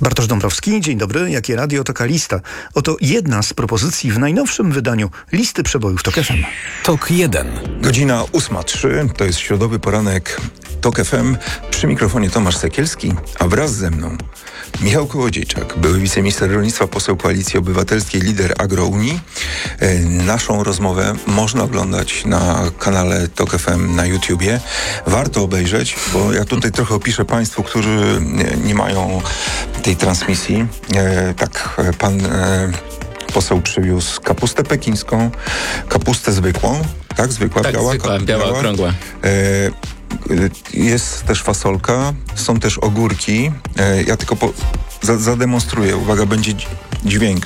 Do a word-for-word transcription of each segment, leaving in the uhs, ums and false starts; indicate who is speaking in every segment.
Speaker 1: Bartosz Dąbrowski, dzień dobry. Jakie radio, taka lista. Oto jedna z propozycji w najnowszym wydaniu listy przebojów TOK F M.
Speaker 2: TOK jeden.
Speaker 3: Godzina ósma trzy, to jest środowy poranek TOK F M. Przy mikrofonie Tomasz Sekielski, a wraz ze mną Michał Kołodziejczak, były wiceminister rolnictwa, poseł Koalicji Obywatelskiej, lider Agrounii. E, naszą rozmowę można oglądać na kanale TOK F M na YouTubie. Warto obejrzeć, bo ja tutaj trochę opiszę Państwu, którzy nie, nie mają tej transmisji. E, tak, pan e, poseł przywiózł kapustę pekińską, kapustę zwykłą, tak? Zwykła,
Speaker 2: tak,
Speaker 3: biała,
Speaker 2: zwykła, biała, biała, okrągła. E,
Speaker 3: Jest też fasolka, są też ogórki. E, ja tylko po, za, zademonstruję. Uwaga, będzie dźwięk.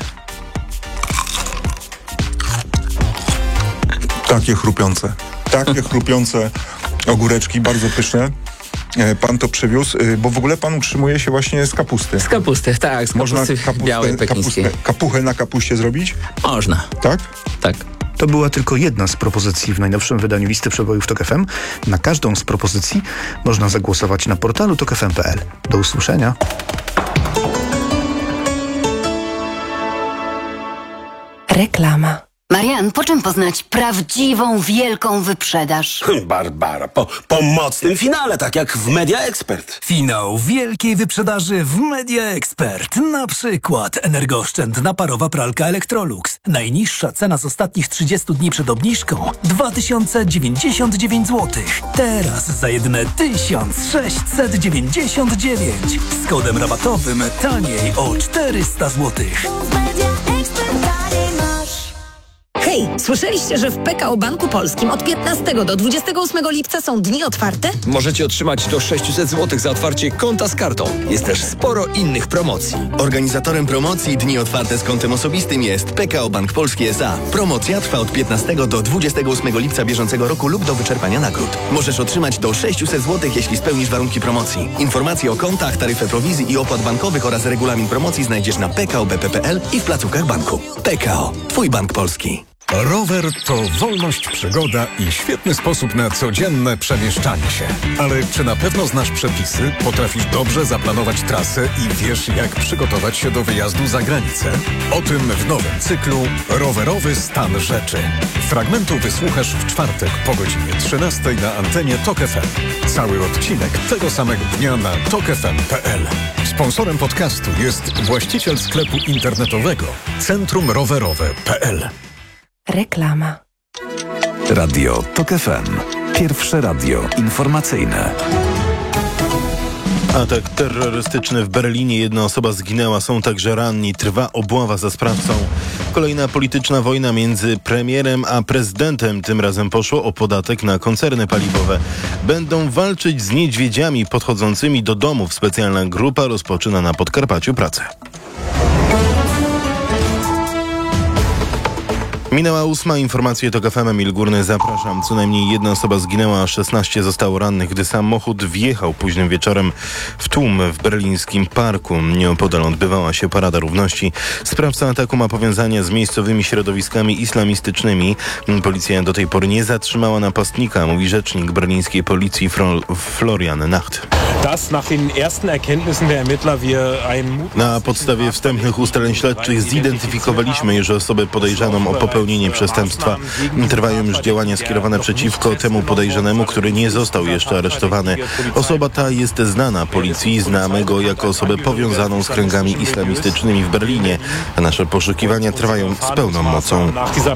Speaker 3: Takie chrupiące. Takie chrupiące ogóreczki, bardzo pyszne. E, pan to przywiózł, e, bo w ogóle pan utrzymuje się właśnie z kapusty.
Speaker 2: Z kapusty, tak, z kapusty
Speaker 3: Można kapustę,
Speaker 2: białej pekińskiej.
Speaker 3: kapustę, kapuchę na kapuście zrobić?
Speaker 2: Można.
Speaker 3: Tak?
Speaker 2: Tak.
Speaker 1: To była tylko jedna z propozycji w najnowszym wydaniu listy przebojów TOK F M. Na każdą z propozycji można zagłosować na portalu tok f m kropka p l. Do usłyszenia.
Speaker 4: Reklama.
Speaker 5: Marian, po czym poznać prawdziwą, wielką wyprzedaż?
Speaker 6: Barbara, po, po mocnym finale, tak jak w Media Expert.
Speaker 7: Finał wielkiej wyprzedaży w Media Expert. Na przykład energooszczędna parowa pralka Electrolux. Najniższa cena z ostatnich trzydziestu dni przed obniżką dwa tysiące dziewięćdziesiąt dziewięć złotych. Teraz za jedyne tysiąc sześćset dziewięćdziesiąt dziewięć. Z kodem rabatowym taniej o czterysta złotych.
Speaker 4: Hej, słyszeliście, że w P K O Banku Polskim od piętnastego do dwudziestego ósmego lipca są dni otwarte?
Speaker 8: Możecie otrzymać do sześćset złotych za otwarcie konta z kartą. Jest też sporo innych promocji.
Speaker 9: Organizatorem promocji Dni Otwarte z kontem osobistym jest P K O Bank Polski S A. Promocja trwa od piętnastego do dwudziestego ósmego lipca bieżącego roku lub do wyczerpania nagród. Możesz otrzymać do sześćset złotych, jeśli spełnisz warunki promocji. Informacje o kontach, taryfę prowizji i opłat bankowych oraz regulamin promocji znajdziesz na p k o b p kropka p l i w placówkach banku. P K O. Twój bank polski.
Speaker 2: Rower to wolność, przygoda i świetny sposób na codzienne przemieszczanie się. Ale czy na pewno znasz przepisy, potrafisz dobrze zaplanować trasę i wiesz, jak przygotować się do wyjazdu za granicę? O tym w nowym cyklu Rowerowy stan rzeczy. Fragmentu wysłuchasz w czwartek po godzinie trzynastej na antenie TOK F M. Cały odcinek tego samego dnia na tok f m kropka p l. Sponsorem podcastu jest właściciel sklepu internetowego Centrum Rowerowe kropka p l.
Speaker 4: Reklama.
Speaker 10: Radio TOK F M. Pierwsze radio informacyjne.
Speaker 11: Atak terrorystyczny w Berlinie. Jedna osoba zginęła, są także ranni. Trwa obława za sprawcą. Kolejna polityczna wojna między premierem a prezydentem. Tym razem poszło o podatek na koncerny paliwowe. Będą walczyć z niedźwiedziami podchodzącymi do domów. Specjalna grupa rozpoczyna na Podkarpaciu pracę. Minęła ósma, informacje TOK F M, Emil Górny, zapraszam. Co najmniej jedna osoba zginęła, a szesnaście zostało rannych, gdy samochód wjechał późnym wieczorem w tłum w berlińskim parku. Nieopodal odbywała się Parada Równości. Sprawca ataku ma powiązania z miejscowymi środowiskami islamistycznymi. Policja do tej pory nie zatrzymała napastnika, mówi rzecznik berlińskiej policji Fro- Florian Nacht. Na podstawie wstępnych ustaleń śledczych zidentyfikowaliśmy już osobę podejrzaną o popełnienie przestępstwa. Trwają już działania skierowane przeciwko temu podejrzanemu, który nie został jeszcze aresztowany. Osoba ta jest znana policji, znamy go jako osobę powiązaną z kręgami islamistycznymi w Berlinie. A nasze poszukiwania trwają z pełną mocą.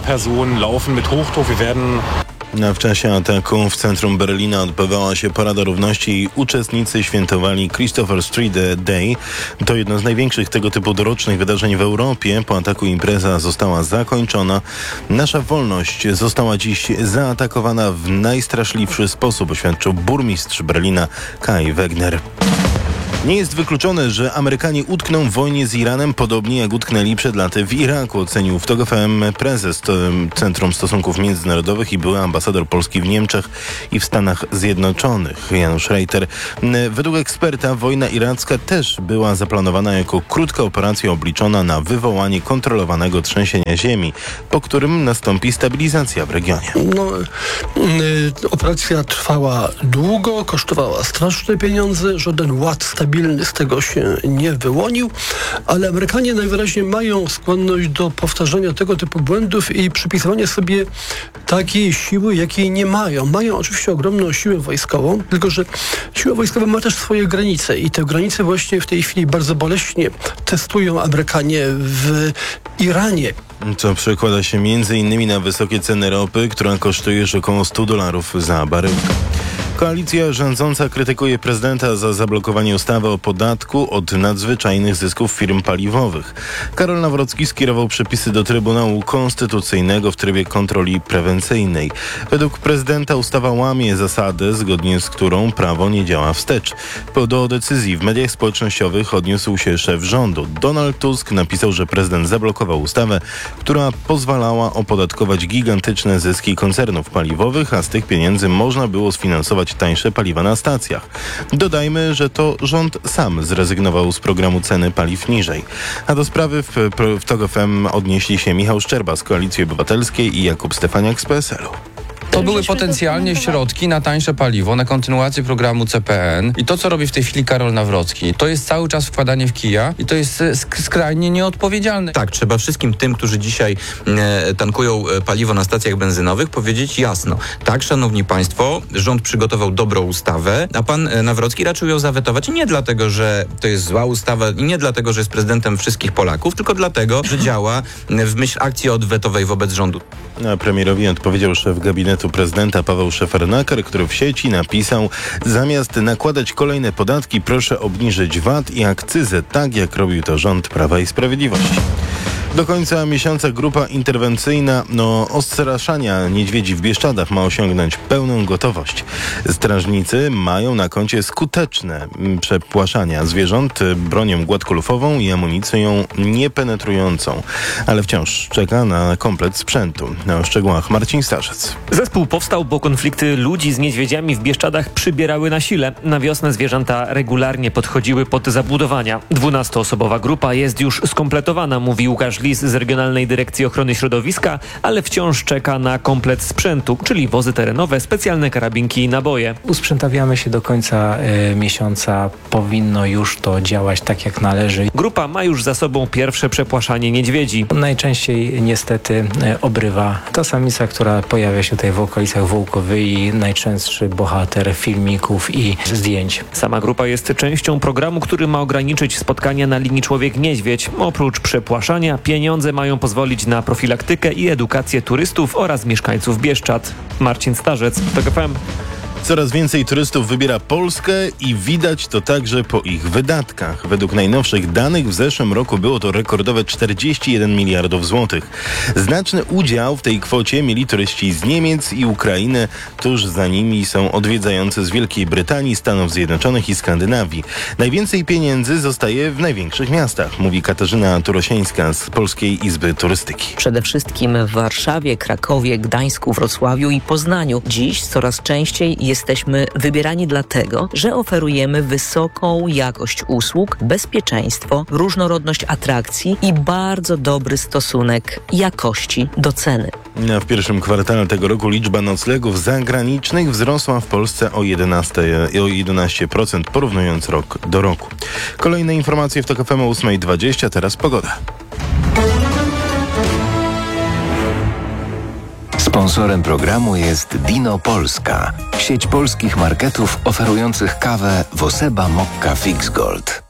Speaker 11: W czasie ataku w centrum Berlina odbywała się Parada Równości i uczestnicy świętowali Christopher Street Day. To jedno z największych tego typu dorocznych wydarzeń w Europie. Po ataku impreza została zakończona. Nasza wolność została dziś zaatakowana w najstraszliwszy sposób, oświadczył burmistrz Berlina Kai Wegner. Nie jest wykluczone, że Amerykanie utkną w wojnie z Iranem, podobnie jak utknęli przed laty w Iraku, ocenił w TOK F M prezes Centrum Stosunków Międzynarodowych i były ambasador Polski w Niemczech i w Stanach Zjednoczonych, Janusz Reiter. Według eksperta wojna iracka też była zaplanowana jako krótka operacja obliczona na wywołanie kontrolowanego trzęsienia ziemi, po którym nastąpi stabilizacja w regionie.
Speaker 12: No, yy, operacja trwała długo, kosztowała straszne pieniądze, żaden ład stabilizacji stabilny z tego się nie wyłonił, ale Amerykanie najwyraźniej mają skłonność do powtarzania tego typu błędów i przypisywania sobie takiej siły, jakiej nie mają. Mają oczywiście ogromną siłę wojskową, tylko że siła wojskowa ma też swoje granice i te granice właśnie w tej chwili bardzo boleśnie testują Amerykanie w Iranie.
Speaker 11: Co przekłada się między innymi na wysokie ceny ropy, która kosztuje już około sto dolarów za baryłkę. Koalicja rządząca krytykuje prezydenta za zablokowanie ustawy o podatku od nadzwyczajnych zysków firm paliwowych. Karol Nawrocki skierował przepisy do Trybunału Konstytucyjnego w trybie kontroli prewencyjnej. Według prezydenta ustawa łamie zasadę, zgodnie z którą prawo nie działa wstecz. Do decyzji w mediach społecznościowych odniósł się szef rządu. Donald Tusk napisał, że prezydent zablokował ustawę, która pozwalała opodatkować gigantyczne zyski koncernów paliwowych, a z tych pieniędzy można było sfinansować tańsze paliwa na stacjach. Dodajmy, że to rząd sam zrezygnował z programu ceny paliw niżej. A do sprawy w, w TOK F M odnieśli się Michał Szczerba z Koalicji Obywatelskiej i Jakub Stefaniak z P S L-u.
Speaker 13: To były potencjalnie środki na tańsze paliwo, na kontynuację programu C P N i to, co robi w tej chwili Karol Nawrocki, to jest cały czas wkładanie w kija i to jest sk- skrajnie nieodpowiedzialne.
Speaker 14: Tak, trzeba wszystkim tym, którzy dzisiaj e, tankują paliwo na stacjach benzynowych, powiedzieć jasno. Tak, szanowni państwo, rząd przygotował dobrą ustawę, a pan Nawrocki raczył ją zawetować nie dlatego, że to jest zła ustawa i nie dlatego, że jest prezydentem wszystkich Polaków, tylko dlatego, że działa w myśl akcji odwetowej wobec rządu.
Speaker 11: A premierowi odpowiedział szef gabinetu prezydenta Paweł Szefernaker, który w sieci napisał: zamiast nakładać kolejne podatki, proszę obniżyć V A T i akcyzę, tak jak robił to rząd Prawa i Sprawiedliwości. Do końca miesiąca grupa interwencyjna no, odstraszania niedźwiedzi w Bieszczadach ma osiągnąć pełną gotowość. Strażnicy mają na koncie skuteczne przepłaszania zwierząt bronią gładkolufową i amunicją niepenetrującą, ale wciąż czeka na komplet sprzętu. O szczegółach Marcin Starzec.
Speaker 15: Zespół powstał, bo konflikty ludzi z niedźwiedziami w Bieszczadach przybierały na sile. Na wiosnę zwierzęta regularnie podchodziły pod zabudowania. dwunastoosobowa grupa jest już skompletowana, mówi Łukasz Lis z Regionalnej Dyrekcji Ochrony Środowiska, ale wciąż czeka na komplet sprzętu, czyli wozy terenowe, specjalne karabinki i naboje.
Speaker 16: Usprzętawiamy się do końca y, miesiąca. Powinno już to działać tak jak należy.
Speaker 15: Grupa ma już za sobą pierwsze przepłaszanie niedźwiedzi.
Speaker 16: Najczęściej niestety y, obrywa ta samica, która pojawia się tutaj w okolicach Wołkowy i najczęstszy bohater filmików i zdjęć.
Speaker 15: Sama grupa jest częścią programu, który ma ograniczyć spotkania na linii człowiek-niedźwiedź. Oprócz przepłaszania, pieniądze mają pozwolić na profilaktykę i edukację turystów oraz mieszkańców Bieszczad. Marcin Starzec, TOK F M.
Speaker 11: Coraz więcej turystów wybiera Polskę i widać to także po ich wydatkach. Według najnowszych danych w zeszłym roku było to rekordowe czterdzieści jeden miliardów złotych. Znaczny udział w tej kwocie mieli turyści z Niemiec i Ukrainy. Tuż za nimi są odwiedzający z Wielkiej Brytanii, Stanów Zjednoczonych i Skandynawii. Najwięcej pieniędzy zostaje w największych miastach, mówi Katarzyna Turosińska z Polskiej Izby Turystyki.
Speaker 17: Przede wszystkim w Warszawie, Krakowie, Gdańsku, Wrocławiu i Poznaniu. Dziś coraz częściej jesteśmy wybierani dlatego, że oferujemy wysoką jakość usług, bezpieczeństwo, różnorodność atrakcji i bardzo dobry stosunek jakości do ceny.
Speaker 11: W pierwszym kwartale tego roku liczba noclegów zagranicznych wzrosła w Polsce o jedenaście procent porównując rok do roku. Kolejne informacje w TOK F M o ósma dwadzieścia, teraz pogoda.
Speaker 18: Sponsorem programu jest Dino Polska, sieć polskich marketów oferujących kawę Woseba Mokka Fix Gold.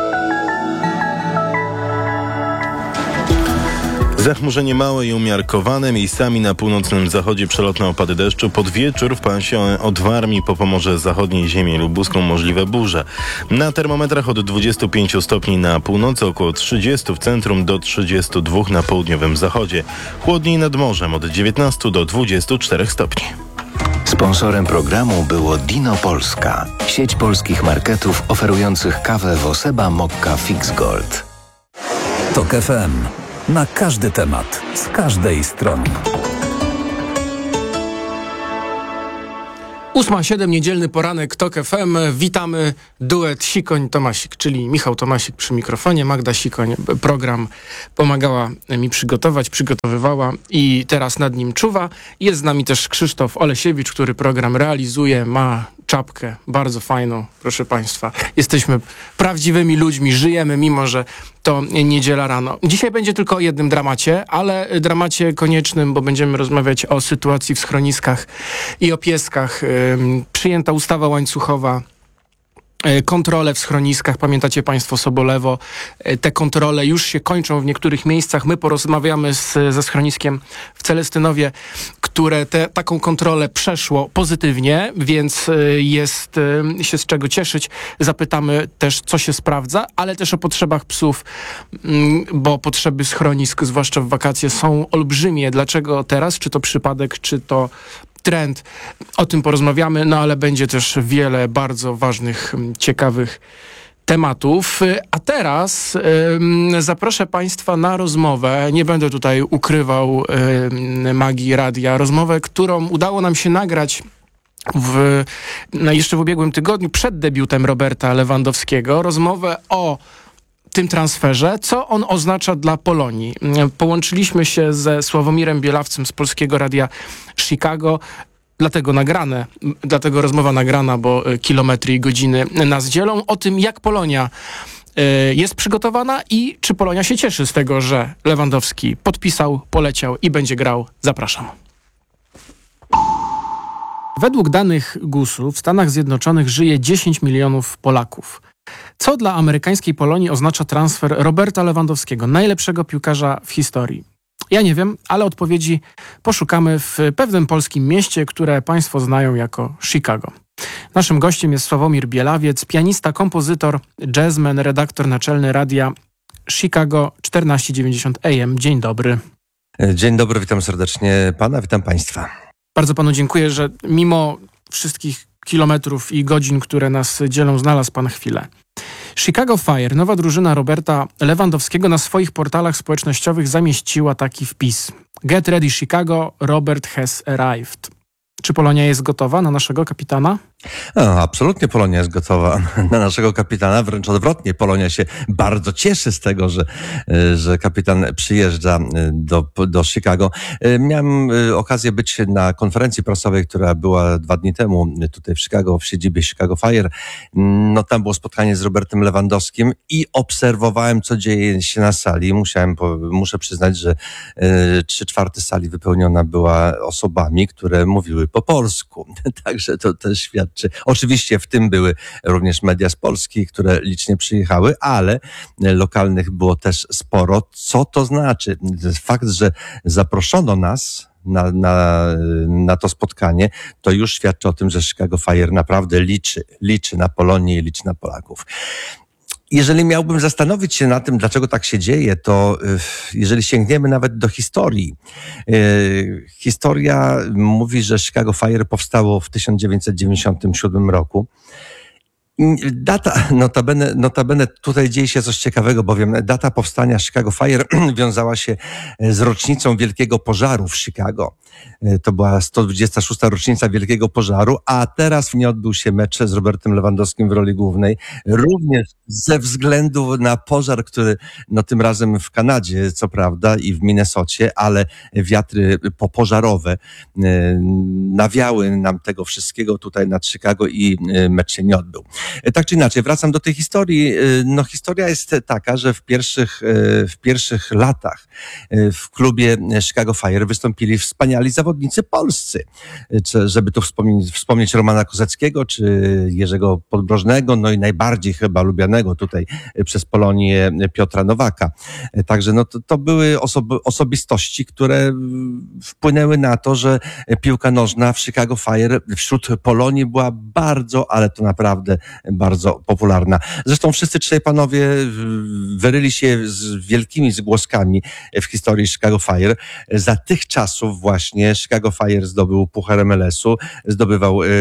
Speaker 11: Zachmurzenie małe i umiarkowane, miejscami na północnym zachodzie przelotne opady deszczu. Pod wieczór w pasie od Warmii po Pomorze Zachodniej, ziemię lubuską możliwe burze. Na termometrach od dwudziestu pięciu stopni na północy, około trzydziestu w centrum do trzydziestu dwóch na południowym zachodzie. Chłodniej nad morzem od dziewiętnastu do dwudziestu czterech stopni.
Speaker 18: Sponsorem programu było Dino Polska, sieć polskich marketów oferujących kawę Woseba Mokka Fix Gold.
Speaker 10: TOK F M. Na każdy temat, z każdej strony.
Speaker 19: ósma siedem, niedzielny poranek, TOK F M. Witamy duet Sikoń-Tomasik, czyli Michał Tomasik przy mikrofonie, Magda Sikoń program pomagała mi przygotować, przygotowywała i teraz nad nim czuwa. Jest z nami też Krzysztof Olesiewicz, który program realizuje, ma czapkę, bardzo fajną, proszę Państwa. Jesteśmy prawdziwymi ludźmi, żyjemy, mimo że to niedziela rano. Dzisiaj będzie tylko o jednym dramacie, ale dramacie koniecznym, bo będziemy rozmawiać o sytuacji w schroniskach i o pieskach. Przyjęta ustawa łańcuchowa, kontrole w schroniskach, pamiętacie Państwo Sobolewo, te kontrole już się kończą w niektórych miejscach. My porozmawiamy z, ze schroniskiem w Celestynowie, które te, taką kontrolę przeszło pozytywnie, więc jest się z czego cieszyć. Zapytamy też, co się sprawdza, ale też o potrzebach psów, bo potrzeby schronisk, zwłaszcza w wakacje, są olbrzymie. Dlaczego teraz? Czy to przypadek, czy to trend? O tym porozmawiamy, no ale będzie też wiele bardzo ważnych, ciekawych tematów. A teraz y, zaproszę Państwa na rozmowę. Nie będę tutaj ukrywał y, magii radia. Rozmowę, którą udało nam się nagrać w, no jeszcze w ubiegłym tygodniu przed debiutem Roberta Lewandowskiego. Rozmowę o tym transferze, co on oznacza dla Polonii. Połączyliśmy się ze Sławomirem Bielawcem z Polskiego Radia Chicago, dlatego nagrane, dlatego rozmowa nagrana, bo kilometry i godziny nas dzielą, o tym, jak Polonia y, jest przygotowana i czy Polonia się cieszy z tego, że Lewandowski podpisał, poleciał i będzie grał. Zapraszam. Według danych gusu w Stanach Zjednoczonych żyje dziesięć milionów Polaków. Co dla amerykańskiej Polonii oznacza transfer Roberta Lewandowskiego, najlepszego piłkarza w historii? Ja nie wiem, ale odpowiedzi poszukamy w pewnym polskim mieście, które Państwo znają jako Chicago. Naszym gościem jest Sławomir Bielawiec, pianista, kompozytor, jazzman, redaktor naczelny radia Chicago czternaście dziewięćdziesiąt A M. Dzień dobry.
Speaker 20: Dzień dobry, witam serdecznie Pana, witam Państwa.
Speaker 19: Bardzo Panu dziękuję, że mimo wszystkich kilometrów i godzin, które nas dzielą, znalazł Pan chwilę. Chicago Fire, nowa drużyna Roberta Lewandowskiego, na swoich portalach społecznościowych zamieściła taki wpis: Get ready Chicago, Robert has arrived. Czy Polonia jest gotowa na naszego kapitana?
Speaker 20: O, absolutnie Polonia jest gotowa na naszego kapitana, wręcz odwrotnie. Polonia się bardzo cieszy z tego, że, że kapitan przyjeżdża do, do Chicago. Miałem okazję być na konferencji prasowej, która była dwa dni temu tutaj w Chicago, w siedzibie Chicago Fire. No tam było spotkanie z Robertem Lewandowskim i obserwowałem, co dzieje się na sali. Musiałem, muszę przyznać, że trzy czwarte sali wypełniona była osobami, które mówiły po polsku. Także to też świadczy. Oczywiście w tym były również media z Polski, które licznie przyjechały, ale lokalnych było też sporo. Co to znaczy? Fakt, że zaproszono nas na, na, na to spotkanie, to już świadczy o tym, że Chicago Fire naprawdę liczy, liczy na Polonię i liczy na Polaków. Jeżeli miałbym zastanowić się na tym, dlaczego tak się dzieje, to jeżeli sięgniemy nawet do historii. Historia mówi, że Chicago Fire powstało w tysiąc dziewięćset dziewięćdziesiątym siódmym roku. Data, notabene, notabene tutaj dzieje się coś ciekawego, bowiem data powstania Chicago Fire wiązała się z rocznicą Wielkiego Pożaru w Chicago. To była sto dwudziesta szósta rocznica Wielkiego Pożaru, a teraz nie odbył się mecz z Robertem Lewandowskim w roli głównej, również ze względu na pożar, który no tym razem w Kanadzie, co prawda, i w Minnesocie, ale wiatry popożarowe nawiały nam tego wszystkiego tutaj nad Chicago i mecz się nie odbył. Tak czy inaczej, wracam do tej historii. No historia jest taka, że w pierwszych, w pierwszych latach w klubie Chicago Fire wystąpili wspaniali zawodnicy polscy. Czy, żeby tu wspomnieć, wspomnieć Romana Kozackiego, czy Jerzego Podbrożnego, no i najbardziej chyba lubianego tutaj przez Polonię Piotra Nowaka. Także no to, to były osoby, osobistości, które wpłynęły na to, że piłka nożna w Chicago Fire wśród Polonii była bardzo, ale to naprawdę bardzo popularna. Zresztą wszyscy trzej panowie wyryli się z wielkimi zgłoskami w historii Chicago Fire. Za tych czasów właśnie Chicago Fire zdobył puchar M L S-u, zdobywał yy,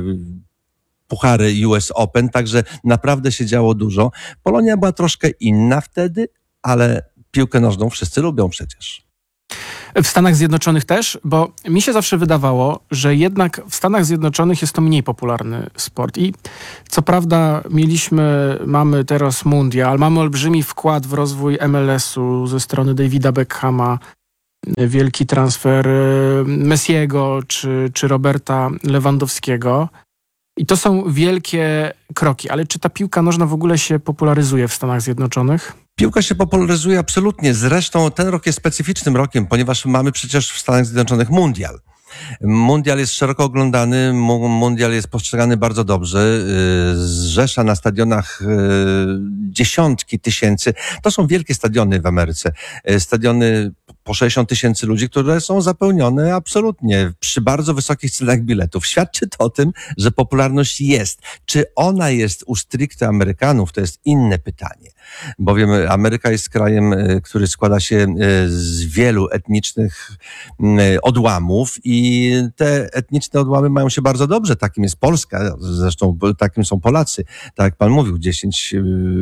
Speaker 20: puchary U S Open, także naprawdę się działo dużo. Polonia była troszkę inna wtedy, ale piłkę nożną wszyscy lubią przecież.
Speaker 19: W Stanach Zjednoczonych też, bo mi się zawsze wydawało, że jednak w Stanach Zjednoczonych jest to mniej popularny sport. I co prawda mieliśmy, mamy teraz mundial, mamy olbrzymi wkład w rozwój M L S-u ze strony Davida Beckhama, wielki transfer Messiego czy, czy Roberta Lewandowskiego. I to są wielkie kroki. Ale czy ta piłka nożna w ogóle się popularyzuje w Stanach Zjednoczonych?
Speaker 20: Piłka się popularyzuje absolutnie. Zresztą ten rok jest specyficznym rokiem, ponieważ mamy przecież w Stanach Zjednoczonych mundial. Mundial jest szeroko oglądany, mundial jest postrzegany bardzo dobrze. Zrzesza na stadionach dziesiątki tysięcy. To są wielkie stadiony w Ameryce. Stadiony po sześćdziesiąt tysięcy ludzi, które są zapełnione absolutnie przy bardzo wysokich cenach biletów. Świadczy to o tym, że popularność jest. Czy ona jest u stricte Amerykanów, to jest inne pytanie. Bowiem Ameryka jest krajem, który składa się z wielu etnicznych odłamów i te etniczne odłamy mają się bardzo dobrze. Takim jest Polska, zresztą takim są Polacy. Tak jak pan mówił, dziesięć,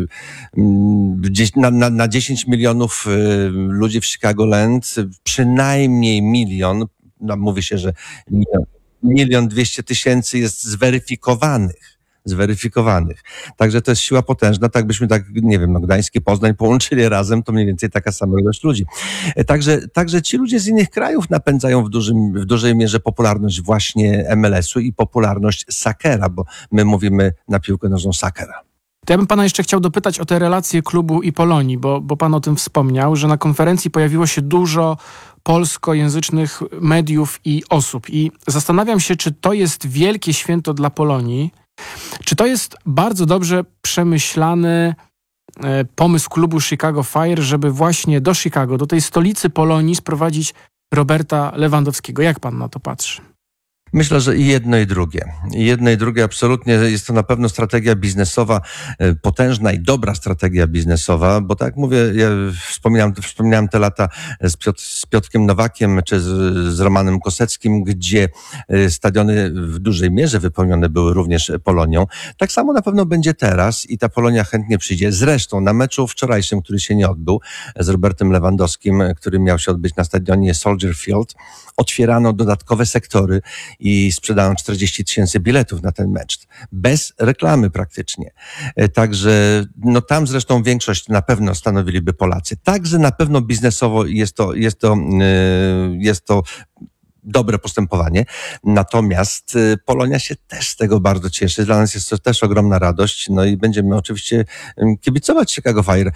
Speaker 20: na, na, na dziesięć milionów ludzi w Chicagoland przynajmniej milion, no mówi się, że milion, milion dwieście tysięcy jest zweryfikowanych. zweryfikowanych. Także to jest siła potężna. Tak byśmy tak, nie wiem, no Gdańsk i Poznań połączyli razem, to mniej więcej taka sama ilość ludzi. Także, także ci ludzie z innych krajów napędzają w, dużym, w dużej mierze popularność właśnie M L S-u i popularność Sakera, bo my mówimy na piłkę nożną Sakera.
Speaker 19: To ja bym pana jeszcze chciał dopytać o te relacje klubu i Polonii, bo, bo pan o tym wspomniał, że na konferencji pojawiło się dużo polskojęzycznych mediów i osób. I zastanawiam się, czy to jest wielkie święto dla Polonii, czy to jest bardzo dobrze przemyślany e, pomysł klubu Chicago Fire, żeby właśnie do Chicago, do tej stolicy Polonii sprowadzić Roberta Lewandowskiego. Jak pan na to patrzy?
Speaker 20: Myślę, że i jedno i drugie. I jedno i drugie absolutnie. Jest to na pewno strategia biznesowa, potężna i dobra strategia biznesowa, bo tak jak mówię, ja wspominałem, wspominałem te lata z, Piotr, z Piotrkiem Nowakiem czy z, z Romanem Koseckim, gdzie stadiony w dużej mierze wypełnione były również Polonią. Tak samo na pewno będzie teraz i ta Polonia chętnie przyjdzie. Zresztą na meczu wczorajszym, który się nie odbył, z Robertem Lewandowskim, który miał się odbyć na stadionie Soldier Field, otwierano dodatkowe sektory i sprzedano czterdzieści tysięcy biletów na ten mecz. Bez reklamy praktycznie. Także no tam zresztą większość na pewno stanowiliby Polacy. Także na pewno biznesowo jest to, jest to, jest to dobre postępowanie. Natomiast Polonia się też z tego bardzo cieszy. Dla nas jest to też ogromna radość. No i będziemy oczywiście kibicować Chicago Fire.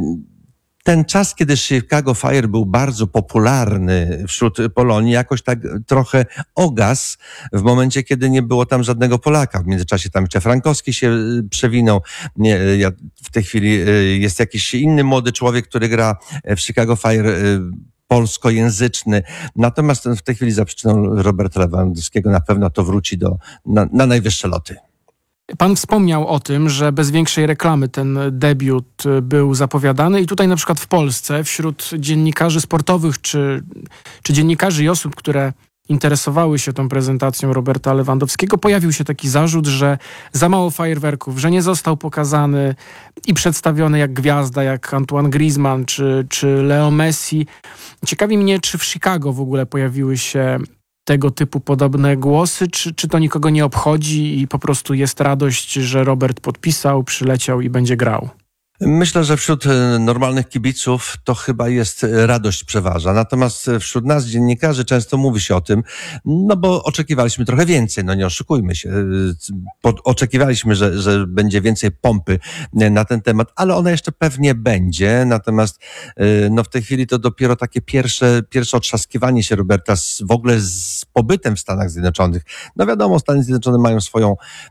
Speaker 20: Ten czas, kiedy Chicago Fire był bardzo popularny wśród Polonii, jakoś tak trochę ogasł w momencie, kiedy nie było tam żadnego Polaka. W międzyczasie tam jeszcze Frankowski się przewinął. Nie, ja, w tej chwili jest jakiś inny młody człowiek, który gra w Chicago Fire polskojęzyczny. Natomiast w tej chwili za przyczyną Roberta Lewandowskiego na pewno to wróci do, na, na najwyższe loty.
Speaker 19: Pan wspomniał o tym, że bez większej reklamy ten debiut był zapowiadany i tutaj na przykład w Polsce wśród dziennikarzy sportowych czy, czy dziennikarzy i osób, które interesowały się tą prezentacją Roberta Lewandowskiego, pojawił się taki zarzut, że za mało fajerwerków, że nie został pokazany i przedstawiony jak gwiazda, jak Antoine Griezmann czy, czy Leo Messi. Ciekawi mnie, czy w Chicago w ogóle pojawiły się tego typu podobne głosy, czy, czy to nikogo nie obchodzi i po prostu jest radość, że Robert podpisał, przyleciał i będzie grał?
Speaker 20: Myślę, że wśród normalnych kibiców to chyba jest radość przeważa. Natomiast wśród nas, dziennikarzy, często mówi się o tym, no bo oczekiwaliśmy trochę więcej, no nie oszukujmy się. Oczekiwaliśmy, że, że będzie więcej pompy na ten temat, ale ona jeszcze pewnie będzie. Natomiast no w tej chwili to dopiero takie pierwsze, pierwsze otrzaskiwanie się Roberta z, w ogóle z pobytem w Stanach Zjednoczonych. No wiadomo, Stany Zjednoczone mają swoją,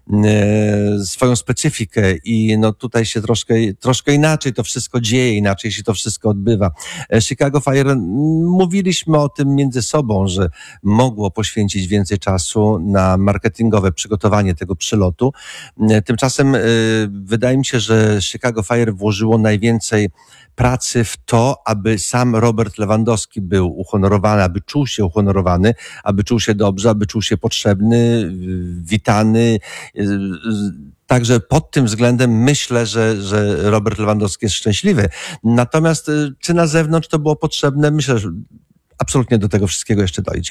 Speaker 20: swoją specyfikę i no tutaj się troszkę, troszkę Troszkę inaczej to wszystko dzieje, inaczej się to wszystko odbywa. Chicago Fire, mówiliśmy o tym między sobą, że mogło poświęcić więcej czasu na marketingowe przygotowanie tego przylotu. Tymczasem y, wydaje mi się, że Chicago Fire włożyło najwięcej pracy w to, aby sam Robert Lewandowski był uhonorowany, aby czuł się uhonorowany, aby czuł się dobrze, aby czuł się potrzebny, witany. Także pod tym względem myślę, że, że Robert Lewandowski jest szczęśliwy. Natomiast czy na zewnątrz to było potrzebne? Myślę, że absolutnie do tego wszystkiego jeszcze dojdzie.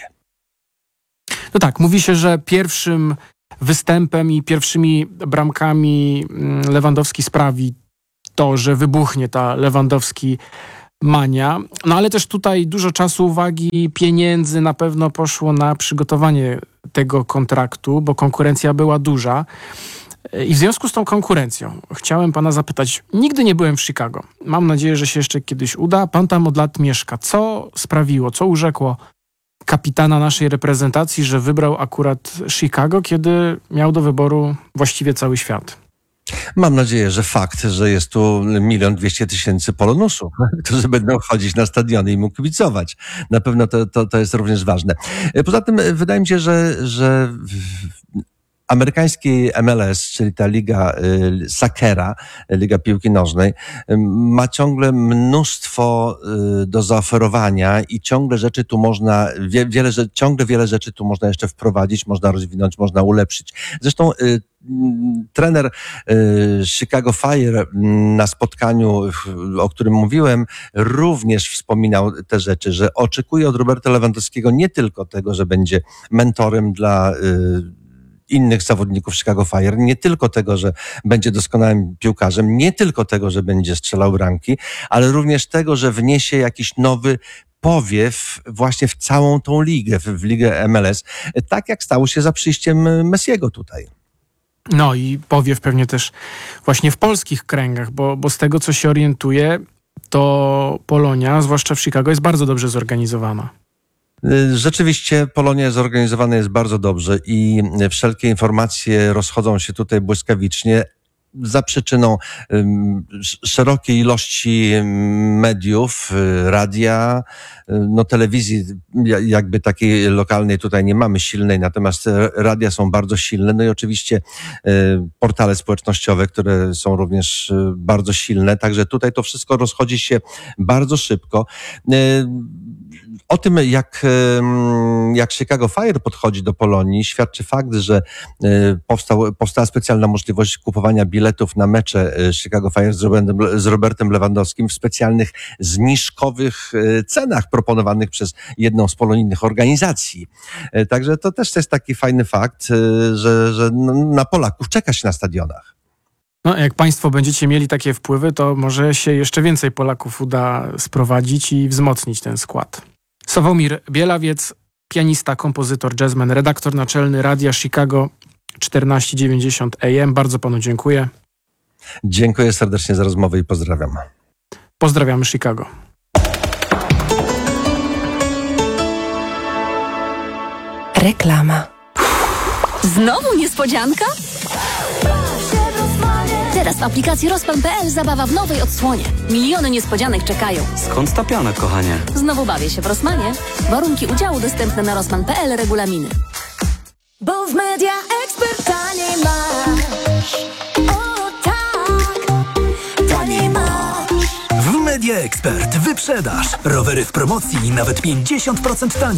Speaker 19: No tak, mówi się, że pierwszym występem i pierwszymi bramkami Lewandowski sprawi to, że wybuchnie ta Lewandowski mania. No ale też tutaj dużo czasu, uwagi, pieniędzy na pewno poszło na przygotowanie tego kontraktu, bo konkurencja była duża. I w związku z tą konkurencją chciałem pana zapytać, nigdy nie byłem w Chicago. Mam nadzieję, że się jeszcze kiedyś uda. Pan tam od lat mieszka. Co sprawiło, co urzekło kapitana naszej reprezentacji, że wybrał akurat Chicago, kiedy miał do wyboru właściwie cały świat?
Speaker 20: Mam nadzieję, że fakt, że jest tu milion dwieście tysięcy polonusów, którzy będą chodzić na stadiony i mu kibicować. Na pewno to, to, to jest również ważne. Poza tym wydaje mi się, że, że amerykański M L S, czyli ta liga y, Sakera, liga piłki nożnej, y, ma ciągle mnóstwo y, do zaoferowania i ciągle rzeczy tu można, wie, wiele, ciągle wiele rzeczy tu można jeszcze wprowadzić, można rozwinąć, można ulepszyć. Zresztą y, trener y, Chicago Fire na spotkaniu, o którym mówiłem, również wspominał te rzeczy, że oczekuje od Roberta Lewandowskiego nie tylko tego, że będzie mentorem dla y, innych zawodników Chicago Fire, nie tylko tego, że będzie doskonałym piłkarzem, nie tylko tego, że będzie strzelał bramki, ale również tego, że wniesie jakiś nowy powiew właśnie w całą tą ligę, w, w ligę M L S, tak jak stało się za przyjściem Messiego tutaj.
Speaker 19: No i powiew pewnie też właśnie w polskich kręgach, bo, bo z tego, co się orientuję, to Polonia, zwłaszcza w Chicago, jest bardzo dobrze zorganizowana.
Speaker 20: Rzeczywiście Polonia zorganizowana jest bardzo dobrze i wszelkie informacje rozchodzą się tutaj błyskawicznie za przyczyną um, szerokiej ilości mediów, radia, no telewizji jakby takiej lokalnej tutaj nie mamy silnej, natomiast radia są bardzo silne, no i oczywiście y, portale społecznościowe, które są również y, bardzo silne, także tutaj to wszystko rozchodzi się bardzo szybko. Y, O tym, jak, jak Chicago Fire podchodzi do Polonii, świadczy fakt, że powstał, powstała specjalna możliwość kupowania biletów na mecze Chicago Fire z Robertem, z Robertem Lewandowskim w specjalnych zniżkowych cenach proponowanych przez jedną z polonijnych organizacji. Także to też jest taki fajny fakt, że, że na Polaków czeka się na stadionach.
Speaker 19: No, jak państwo będziecie mieli takie wpływy, to może się jeszcze więcej Polaków uda sprowadzić i wzmocnić ten skład. Sławomir Bielawiec, pianista, kompozytor, jazzman, redaktor naczelny Radia Chicago czternaście dziewięćdziesiąt A M. Bardzo panu dziękuję.
Speaker 20: Dziękuję serdecznie za rozmowę i pozdrawiam.
Speaker 19: Pozdrawiamy Chicago.
Speaker 21: Reklama.
Speaker 4: Znowu niespodzianka? Teraz w aplikacji Rozpan kropka pe el zabawa w nowej odsłonie. Miliony niespodzianek czekają.
Speaker 22: Skąd ta piana, kochanie?
Speaker 4: Znowu bawię się w Rossmanie. Warunki udziału dostępne na Rossman kropka pe el, regulaminy. Bo w Media Expert taniej masz. O tak, taniej masz.
Speaker 7: W Media Expert wyprzedaż. Rowery w promocji nawet pięćdziesiąt procent taniej.